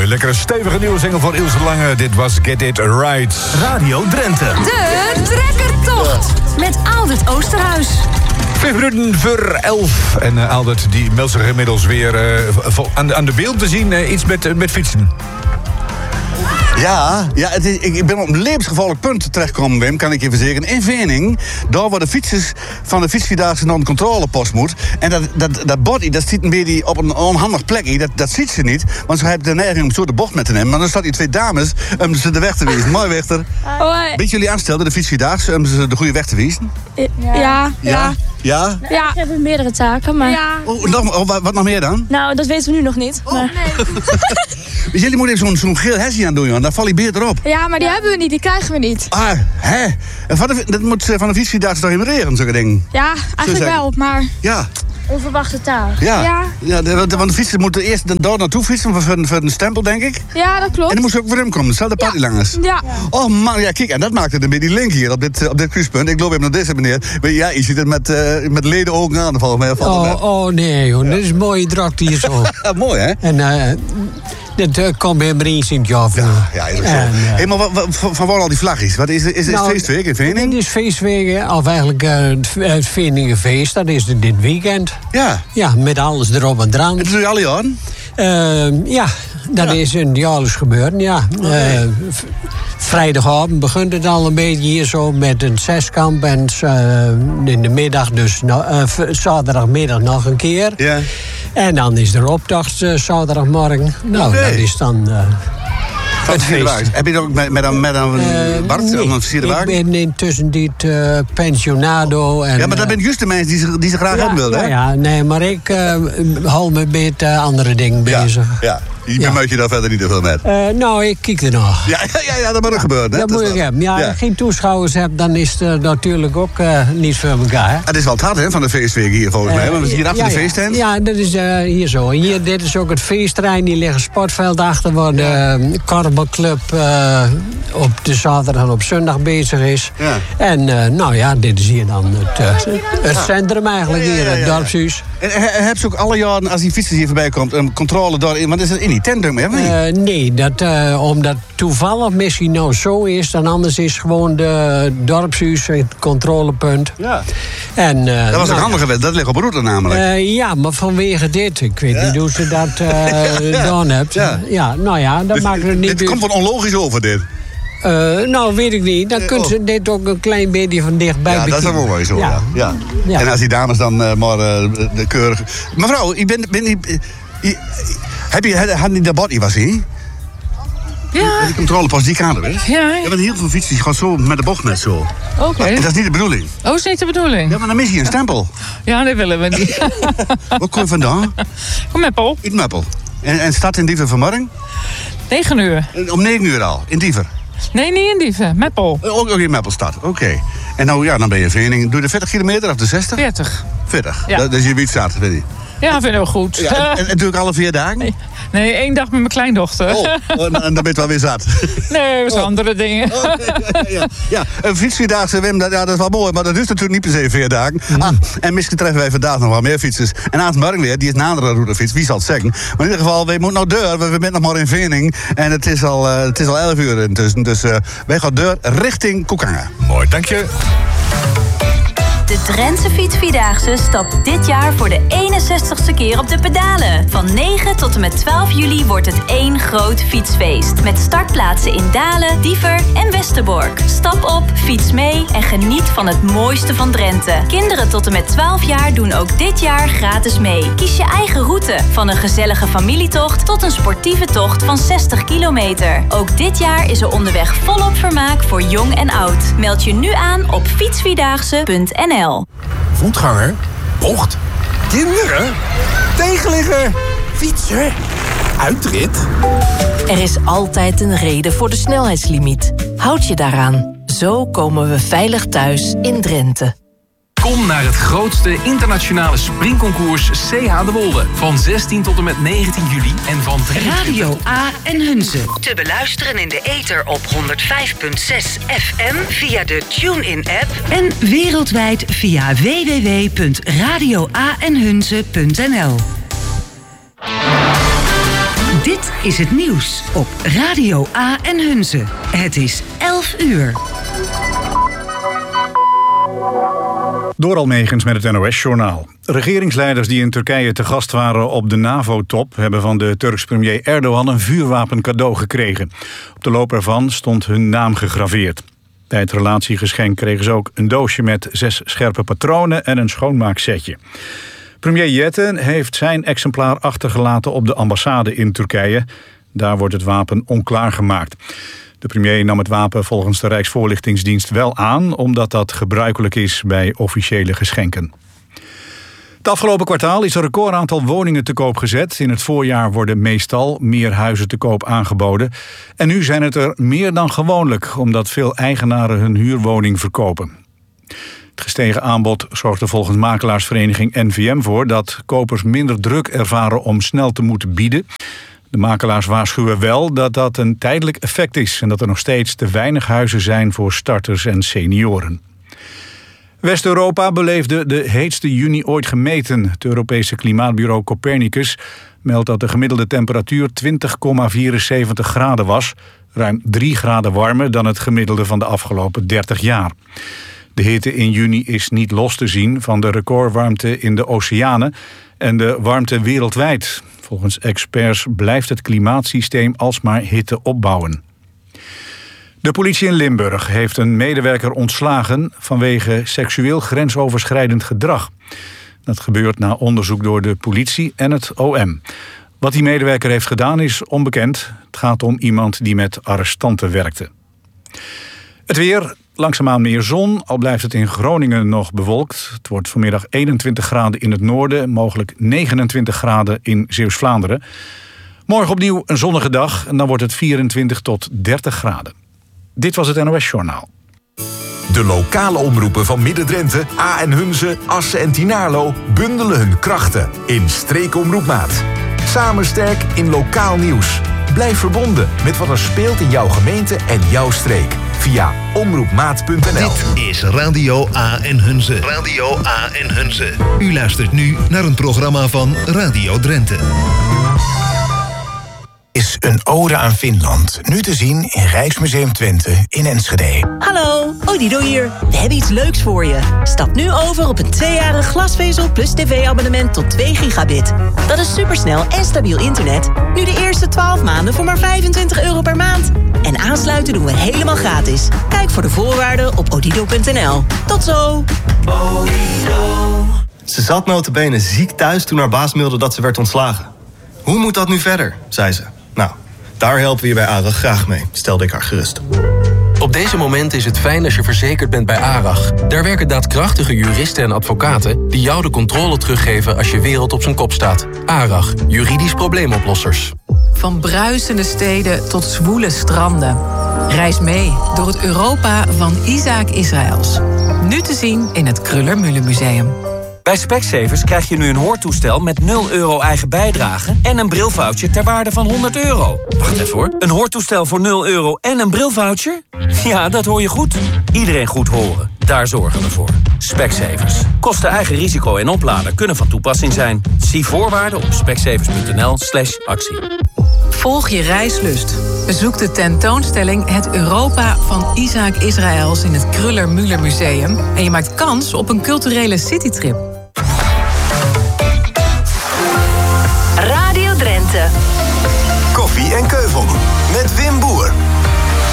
lekkere stevige nieuwe single van Ilse Lange. Dit was Get It Right. Radio Drenthe. De trekkertocht met Aldert Oosterhuis. 5 minuten voor 11. En Aldert die meldt zich inmiddels weer aan de beeld te zien. Iets met fietsen. Ja, ik ben op een levensgevaarlijk punt terechtgekomen, Wim, kan ik je verzekeren. In Vening, daar waar de fietsers van de fietsvierdaagse naar een controlepost moet. En dat body, dat zit een beetje op een onhandig plekje. Dat ziet ze niet, want ze hebben de neiging om zo de bocht met te nemen. Maar dan staat die 2 dames om ze de weg te wijzen. Mooi, Wechter. Weet jullie aanstelden, de fietsvierdaagse, om ze de goede weg te wijzen? Ja. Ja? Ik heb meerdere taken, maar... Ja. Wat nog meer dan? Nou, dat weten we nu nog niet. Maar... Dus jullie moeten even zo'n geel hesje aan doen, joh. Dan val je beter erop. Ja, maar die hebben we niet, die krijgen we niet. Ah, hè? Dat moet van de fietsvierdaagse toch helemaal regelen, zulke dingen? Ja, eigenlijk wel, maar... Ja. Onverwachte taak. Ja, want de fietsers moeten eerst daar naartoe fietsen voor een stempel, denk ik. Ja, dat klopt. En dan moest ook voor hem komen, dezelfde partylangers. Ja. Oh man, ja, kijk, en dat maakte dan weer die link hier op dit kruispunt. Ik loop even naar deze meneer. Maar ja, je ziet het met leden ogen aan, volgens mij. Oh nee, joh. Dit is mooi drakt hier zo. Ja, mooi, hè? En dit komt helemaal eens in het jaar. Ja, is ook zo. Hey, maar van waar al die vlaggetjes? Wat is het feestweek in Vening? Dit is feestweek, of eigenlijk het Veningenfeest. Dat is dit weekend. Ja. Ja, met alles erop en eraan. En dat doe je alle jaren? Ja, dat is een jaarlijks gebeuren, ja. Vrijdagavond begint het al een beetje hier zo met een zeskamp. En in de middag, dus zaterdagmiddag nog een keer. Ja. En dan is er optocht zaterdagmorgen. Nou, dat is dan... het feest. Heb je het ook met een Bart? Nee, een versierde wagen? ik ben intussen dit pensionado. En, ja, maar dat zijn juist de mensen die ze graag hebben willen, hè? Ja, nee, maar ik hou me met andere dingen bezig. Ja. Je bemoeit je daar verder niet te veel met. Nou, ik kijk er nog. Ja, dat moet er gebeuren. Hè? Dat moet ik hebben. Ja, als je geen toeschouwers hebt, dan is het natuurlijk ook niet voor elkaar. Het is wel het hard, hè, van de feestweek hier, volgens mij. Want we zien hier achter de feesttent. Ja, dat is hier zo. Hier, dit is ook het feestterrein. Hier ligt een sportveld achter waar de korfbalclub op de zaterdag en op zondag bezig is. Ja. En nou ja, dit is hier dan het centrum eigenlijk, hier, het dorpshuis. En heb je ook alle jaren, als die fietsers hier voorbij komt, een controle door... Want is het in die tent ook mee? Nee, omdat toevallig misschien nou zo is... dan anders is gewoon de dorpshuis het controlepunt. Ja. En, dat was ook handig geweest, dat ligt op route namelijk. Ja, maar vanwege dit. Ik weet niet hoe ze dat gedaan hebt. Ja, nou ja, dat dus, maakt het niet... Dit komt wat onlogisch over, dit. Nou, weet ik niet. Dan kunt ze dit ook een klein beetje van dichtbij bekijken. Dat is wel mooi zo, ja. En als die dames dan maar de keurig... Mevrouw, had die de body was hier? Ja. Die controlepost, die kan er, hè? Ja. Je hebt heel veel fietsers die gaan zo met de bocht met zo. Oké. En dat is niet de bedoeling. Oh, dat is niet de bedoeling? Ja, maar dan mis je een stempel. Ja, dat willen we niet. Waar kom je vandaan? Kom Meppel. In Meppel. En stad in Diever vanmorgen? 9 uur. Om 9 uur al, in Diever? Nee, niet in Diever. Meppel. Ook in Meppelstad, oké. En nou ja, dan ben je in Vening. Doe je de 40 kilometer of de 60? 40. 40? Ja. Dat is je wietstaat, weet je. Ja, vind ik ook goed. Ja, en doe ik alle 4 dagen? Nee, 1 dag met mijn kleindochter. En dan ben je wel weer zat. Nee, dat zijn andere dingen. Ja, een fietsvierdaagse, Wim, dat is wel mooi, maar dat is natuurlijk niet per se 4 dagen. En misschien treffen wij vandaag nog wel meer fietsers. En Aad Morgen weer, die is een andere routefiets, wie zal het zeggen. Maar in ieder geval, wij moeten nou deur, we zijn nog maar in Vening. En het is al 11 uur intussen, dus wij gaan deur richting Koekanga. Mooi, dank je. De Drentse Fietsvierdaagse stapt dit jaar voor de 61ste keer op de pedalen. Van 9 tot en met 12 juli wordt het één groot fietsfeest. Met startplaatsen in Dalen, Diever en Westerbork. Stap op, fiets mee en geniet van het mooiste van Drenthe. Kinderen tot en met 12 jaar doen ook dit jaar gratis mee. Kies je eigen route, van een gezellige familietocht tot een sportieve tocht van 60 kilometer. Ook dit jaar is er onderweg volop vermaak voor jong en oud. Meld je nu aan op fietsvierdaagse.nl. Voetganger, bocht, kinderen, tegenligger, fietser, uitrit. Er is altijd een reden voor de snelheidslimiet. Houd je daaraan. Zo komen we veilig thuis in Drenthe. Kom naar het grootste internationale springconcours CH de Wolde. Van 16 tot en met 19 juli en van 3... Radio A en Hunze. Te beluisteren in de ether op 105.6 FM via de TuneIn-app. En wereldwijd via www.radioaenhunze.nl. Dit is het nieuws op Radio A en Hunze. Het is 11 uur. Door Almegens met het NOS-journaal. Regeringsleiders die in Turkije te gast waren op de NAVO-top... hebben van de Turks premier Erdogan een vuurwapen cadeau gekregen. Op de loop ervan stond hun naam gegraveerd. Bij het relatiegeschenk kregen ze ook een doosje met 6 scherpe patronen en een schoonmaaksetje. Premier Yeten heeft zijn exemplaar achtergelaten op de ambassade in Turkije. Daar wordt het wapen onklaargemaakt. De premier nam het wapen volgens de Rijksvoorlichtingsdienst wel aan, omdat dat gebruikelijk is bij officiële geschenken. Het afgelopen kwartaal is een recordaantal woningen te koop gezet. In het voorjaar worden meestal meer huizen te koop aangeboden. En nu zijn het er meer dan gewoonlijk, omdat veel eigenaren hun huurwoning verkopen. Het gestegen aanbod zorgt er volgens makelaarsvereniging NVM voor dat kopers minder druk ervaren om snel te moeten bieden. De makelaars waarschuwen wel dat dat een tijdelijk effect is en dat er nog steeds te weinig huizen zijn voor starters en senioren. West-Europa beleefde de heetste juni ooit gemeten. Het Europese klimaatbureau Copernicus meldt dat de gemiddelde temperatuur 20,74 graden was. Ruim 3 graden warmer dan het gemiddelde van de afgelopen 30 jaar. De hitte in juni is niet los te zien van de recordwarmte in de oceanen en de warmte wereldwijd. Volgens experts blijft het klimaatsysteem alsmaar hitte opbouwen. De politie in Limburg heeft een medewerker ontslagen vanwege seksueel grensoverschrijdend gedrag. Dat gebeurt na onderzoek door de politie en het OM. Wat die medewerker heeft gedaan is onbekend. Het gaat om iemand die met arrestanten werkte. Het weer, langzaamaan meer zon, al blijft het in Groningen nog bewolkt. Het wordt vanmiddag 21 graden in het noorden, mogelijk 29 graden in Zeeuws-Vlaanderen. Morgen opnieuw een zonnige dag en dan wordt het 24 tot 30 graden. Dit was het NOS-journaal. De lokale omroepen van Midden-Drenthe, A en Hunze, Assen en Tynaarlo bundelen hun krachten in Streekomroepmaat. Samen sterk in lokaal nieuws. Blijf verbonden met wat er speelt in jouw gemeente en jouw streek. Via omroepmaat.nl. Dit is Radio A en Hunze. Radio A en Hunze. U luistert nu naar een programma van Radio Drenthe. Is een ode aan Finland. Nu te zien in Rijksmuseum Twente in Enschede. Hallo, Odido hier. We hebben iets leuks voor je. Stap nu over op een 2-jarig glasvezel plus tv-abonnement tot 2 gigabit. Dat is supersnel en stabiel internet. Nu de eerste 12 maanden voor maar €25 per maand. En aansluiten doen we helemaal gratis. Kijk voor de voorwaarden op odido.nl. Tot zo! Odido. Ze zat nota bene ziek thuis toen haar baas mailde dat ze werd ontslagen. Hoe moet dat nu verder, zei ze. Nou, daar helpen we je bij ARAG graag mee, stelde ik haar gerust. Op deze moment is het fijn als je verzekerd bent bij ARAG. Daar werken daadkrachtige juristen en advocaten die jou de controle teruggeven als je wereld op zijn kop staat. ARAG, juridisch probleemoplossers. Van bruisende steden tot zwoele stranden. Reis mee door het Europa van Isaac Israëls. Nu te zien in het Kruller-Müller Museum. Bij Specsavers krijg je nu een hoortoestel met €0 eigen bijdrage en een brilvoucher ter waarde van €100. Wacht even hoor, een hoortoestel voor €0 en een brilvoucher? Ja, dat hoor je goed. Iedereen goed horen, daar zorgen we voor. Specsavers. Kosten eigen risico en oplader kunnen van toepassing zijn. Zie voorwaarden op specsavers.nl/actie. Volg je reislust. Bezoek de tentoonstelling Het Europa van Isaac Israëls in het Kruller-Müller Museum en je maakt kans op een culturele citytrip. Radio Drenthe. Koffie en